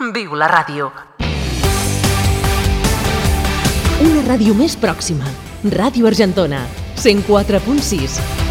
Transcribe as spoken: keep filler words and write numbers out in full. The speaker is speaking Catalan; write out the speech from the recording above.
Viu la ràdio. Una ràdio més pròxima. Ràdio Argentona, cent quatre punt sis.